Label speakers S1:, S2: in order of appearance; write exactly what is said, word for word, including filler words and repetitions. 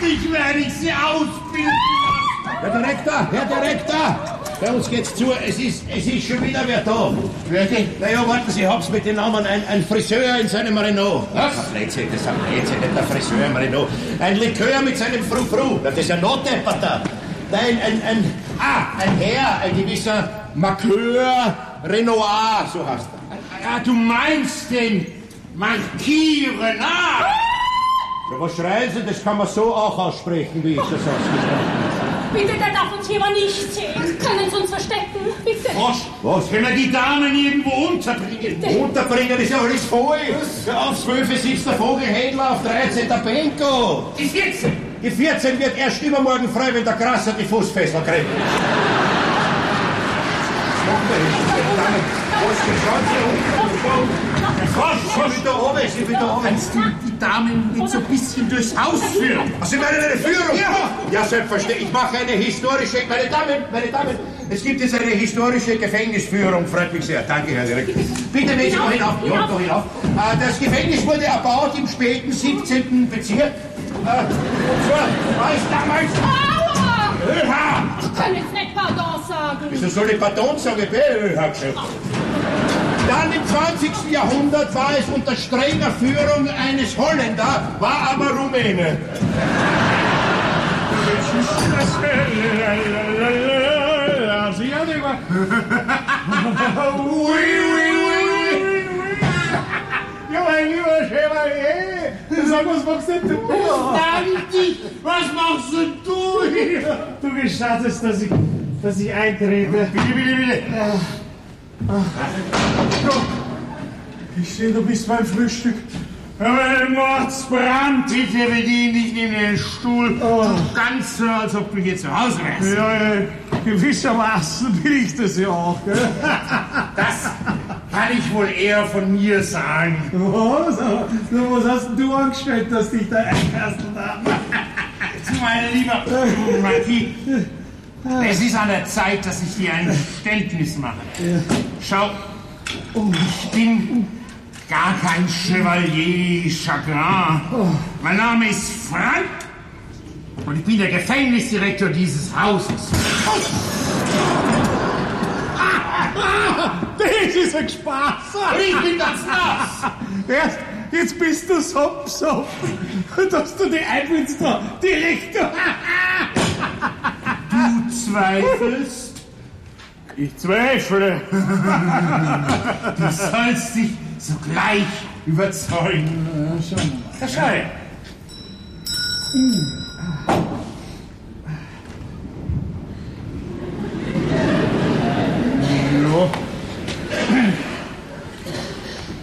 S1: Fertig werde ich Sie ausbilden lassen.
S2: Herr Direktor, Herr Direktor! Bei uns geht's zu, es ist, es ist schon wieder wer da.
S1: Wer denn?
S2: Naja, warten Sie, ich hab's mit dem Namen, ein, ein Friseur in seinem Renault.
S1: Was?
S2: Ach, Blödsinn, das ist ein Blödsinn, nicht der Friseur im Renault. Ein Likör mit seinem Frou-Frou. Das ist ja Notdepperter. Nein, ein, ein, ah, ein Herr, ein gewisser Marqueur Renoir, so heißt er.
S1: Ja, du meinst den Marquis Renard?
S2: Ja, was schreien Sie, das kann man so auch aussprechen, wie ich das ausgesprochen habe.
S3: Bitte, der darf uns hier aber nicht sehen. Können Sie uns verstecken? Bitte.
S1: Was?
S2: Was?
S1: Können wir die Damen irgendwo unterbringen?
S2: Unterbringen ist ja alles voll. Ja, auf zwölf sitzt der Vogelhändler, auf dreizehn der Benko.
S1: Die vierzehn.
S2: Die vierzehn wird erst übermorgen frei, wenn der Grasser die Fußfessel kriegt. Was? Sie wieder runter, Sie wieder runter.
S1: Kannst du die Damen jetzt so ein bisschen durchs Haus führen?
S2: Ach, Sie meinen eine Führung?
S1: Ja.
S2: Ja, selbstverständlich. Ich mache eine historische... Meine Damen, meine Damen, es gibt jetzt eine historische Gefängnisführung. Freut mich sehr. Danke, Herr Direktor. Bitte, Mädchen, noch hinauf. Ja, noch hinauf. Äh, Das Gefängnis wurde erbaut im späten siebzehnten Bezirk. Äh, Und zwar war es damals...
S3: Aua!
S2: Ölhaar!
S3: Ich kann jetzt nicht Pardon sagen.
S2: Wieso soll ich Pardon sagen? Ich bin Ölhaar geschafft. Dann im zwanzigsten Jahrhundert war es unter strenger Führung eines Holländer, war aber Rumäne.
S1: Ja, mein lieber Chevalier, sag, was machst denn du? Danke, was machst denn du hier?
S4: Du gestattest, dass ich, dass ich eintrete.
S1: Bitte, bitte, bitte.
S4: Ich sehe, du bist beim Frühstück.
S1: Aber ein Mordsbrand, ich bediene dich neben den Stuhl.
S4: Oh.
S1: Ganz so, als ob du hier zu Hause wärst.
S4: Ja, ja, gewissermaßen bin ich das ja auch. Gell?
S1: Das kann ich wohl eher von mir sagen.
S4: Was? Was hast denn du angestellt, dass dich da einkasselt haben?
S1: Mein lieber Marquis, es ist an der Zeit, dass ich dir ein Geständnis mache. Schau, ich bin gar kein Chevalier Chagrin. Mein Name ist Frank und ich bin der Gefängnisdirektor dieses Hauses.
S4: Das ist ein Spaß.
S1: Und ich bin ganz nass.
S4: Erst, jetzt bist du so besoffen, dass du die einbildest, da, Direktor.
S1: Du zweifelst?
S4: Ich zweifle.
S1: Du sollst dich sogleich überzeugen.
S4: Ja, schau mal.
S1: Herr Schei.